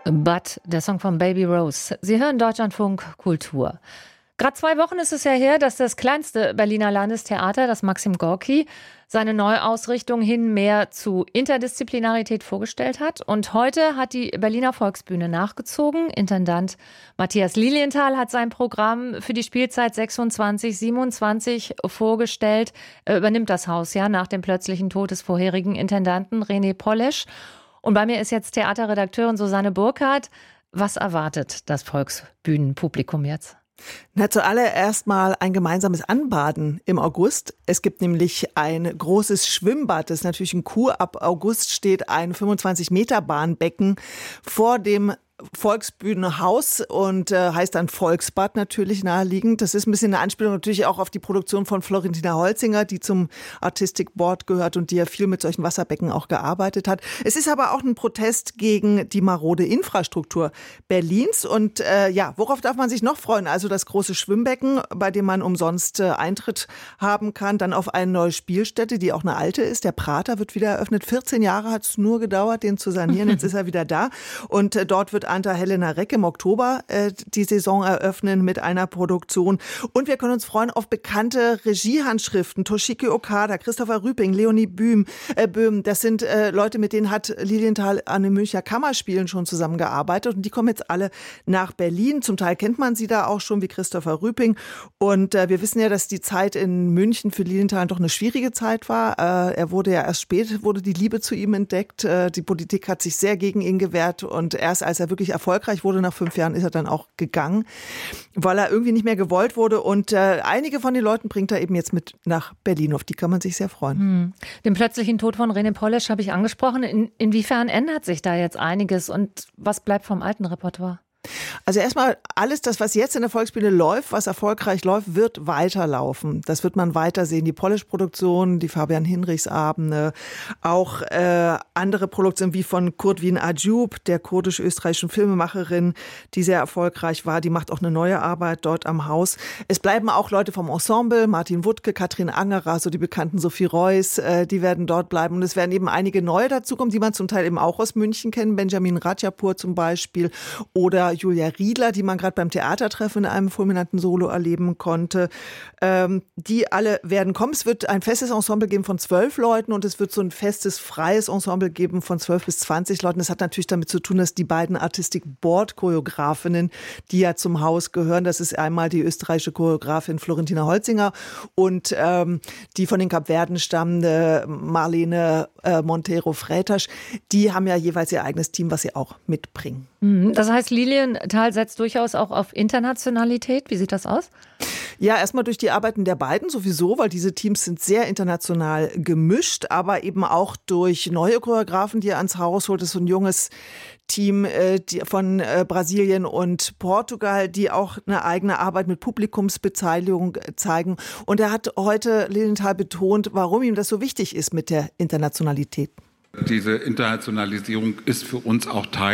But, der Song von Baby Rose. Sie hören Deutschlandfunk Kultur. Gerade 2 Wochen ist es ja her, dass das kleinste Berliner Landestheater, das Maxim Gorki, seine Neuausrichtung hin mehr zu Interdisziplinarität vorgestellt hat. Und heute hat die Berliner Volksbühne nachgezogen. Intendant Matthias Lilienthal hat sein Programm für die Spielzeit 26/27 vorgestellt. Er übernimmt das Haus ja nach dem plötzlichen Tod des vorherigen Intendanten René Polesch. Und bei mir ist jetzt Theaterredakteurin Susanne Burkhardt. Was erwartet das Volksbühnenpublikum jetzt? Na, zuallererst mal ein gemeinsames Anbaden im August. Es gibt nämlich ein großes Schwimmbad. Das ist natürlich ein Coup. Ab August steht ein 25-Meter-Bahnbecken vor dem Volksbühnenhaus und heißt dann Volksbad natürlich naheliegend. Das ist ein bisschen eine Anspielung natürlich auch auf die Produktion von Florentina Holzinger, die zum Artistic Board gehört und die ja viel mit solchen Wasserbecken auch gearbeitet hat. Es ist aber auch ein Protest gegen die marode Infrastruktur Berlins und worauf darf man sich noch freuen? Also das große Schwimmbecken, bei dem man umsonst Eintritt haben kann, dann auf eine neue Spielstätte, die auch eine alte ist. Der Prater wird wieder eröffnet. 14 Jahre hat es nur gedauert, den zu sanieren. Jetzt ist er wieder da und dort wird Anta Helena Reck im Oktober die Saison eröffnen mit einer Produktion. Und wir können uns freuen auf bekannte Regiehandschriften. Toshiki Okada, Christopher Rüping, Leonie Böhm. Das sind Leute, mit denen hat Lilienthal an den Münchner Kammerspielen schon zusammengearbeitet. Und die kommen jetzt alle nach Berlin. Zum Teil kennt man sie da auch schon, wie Christopher Rüping. Und wir wissen ja, dass die Zeit in München für Lilienthal doch eine schwierige Zeit war. Er wurde ja erst spät, wurde die Liebe zu ihm entdeckt. Die Politik hat sich sehr gegen ihn gewehrt. Und erst als er wirklich erfolgreich wurde, nach 5 Jahren, ist er dann auch gegangen, weil er irgendwie nicht mehr gewollt wurde. Und einige von den Leuten bringt er eben jetzt mit nach Berlin. Auf die kann man sich sehr freuen. Den plötzlichen Tod von René Polesch habe ich angesprochen. Inwiefern ändert sich da jetzt einiges und was bleibt vom alten Repertoire? Also erstmal alles das, was jetzt in der Volksbühne läuft, was erfolgreich läuft, wird weiterlaufen. Das wird man weitersehen. Die Polesch-Produktion, die Fabian Hinrichs-Abende, auch andere Produktionen wie von Kurtwin Acıp, der kurdisch-österreichischen Filmemacherin, die sehr erfolgreich war. Die macht auch eine neue Arbeit dort am Haus. Es bleiben auch Leute vom Ensemble, Martin Wuttke, Katrin Angerer, so die bekannten Sophie Reuss, die werden dort bleiben. Und es werden eben einige neue dazukommen, die man zum Teil eben auch aus München kennt. Benjamin Ratchapur zum Beispiel oder Julia Riedler, die man gerade beim Theatertreffen in einem fulminanten Solo erleben konnte. Die alle werden kommen. Es wird ein festes Ensemble geben von 12 Leuten und es wird so ein festes, freies Ensemble geben von 12 bis 20 Leuten. Das hat natürlich damit zu tun, dass die beiden Artistic Board Choreografinnen, die ja zum Haus gehören, das ist einmal die österreichische Choreografin Florentina Holzinger und die von den Kapverden stammende Marlene Montero-Frätasch, die haben ja jeweils ihr eigenes Team, was sie auch mitbringen. Das heißt, Lilienthal setzt durchaus auch auf Internationalität. Wie sieht das aus? Ja, erstmal durch die Arbeiten der beiden sowieso, weil diese Teams sind sehr international gemischt, aber eben auch durch neue Choreografen, die er ans Haus holt. Das ist so ein junges Team von Brasilien und Portugal, die auch eine eigene Arbeit mit Publikumsbeteiligung zeigen. Und er hat heute Lilienthal betont, warum ihm das so wichtig ist mit der Internationalität. Diese Internationalisierung ist für uns auch Teil